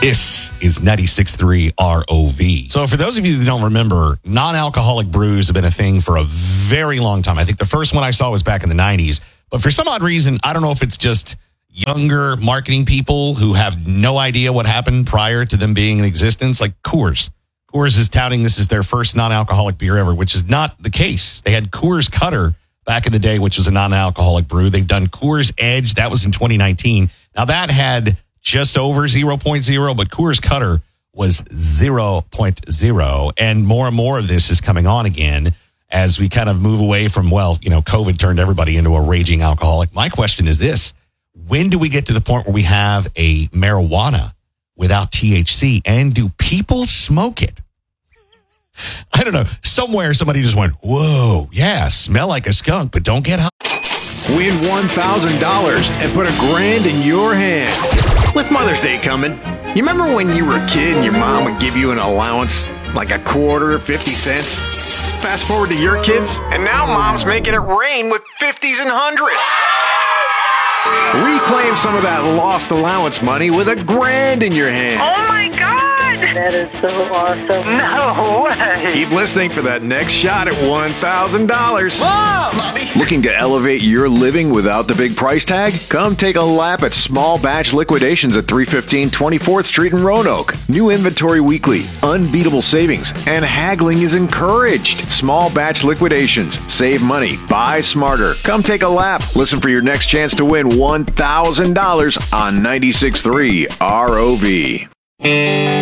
This is 96.3 ROV. So for those of you that don't remember, non-alcoholic brews have been a thing for a very long time. I think the first one I saw was back in the 90s. But for some odd reason, I don't know if it's just younger marketing people who have no idea what happened prior to them being in existence, like Coors. Coors is touting this as their first non-alcoholic beer ever, which is not the case. They had Coors Cutter back in the day, which was a non-alcoholic brew. They've done Coors Edge. That was in 2019. Now, that had just over 0.0, but Coors Cutter was 0.0. And more of this is coming on again as we kind of move away from, COVID turned everybody into a raging alcoholic. My question is this: when do we get to the point where we have a marijuana without THC? And do people smoke it? I don't know. Somewhere somebody just went, whoa, yeah, smell like a skunk, but don't get high. Win $1,000 and put $1,000 in your hand. With Mother's Day coming, you remember when you were a kid and your mom would give you an allowance, like a quarter, 50 cents? Fast forward to your kids, and now mom's making it rain with 50s and 100s. Reclaim some of that lost allowance money with $1,000 in your hand. Oh my God! That is so awesome. No way! Keep listening for that next shot at $1,000. Mom! Mommy! Looking to elevate your living without the big price tag? Come take a lap at Small Batch Liquidations at 315 24th Street in Roanoke. New inventory weekly, unbeatable savings, and haggling is encouraged. Small Batch Liquidations. Save money. Buy smarter. Come take a lap. Listen for your next chance to win $1,000 on 96.3 ROV.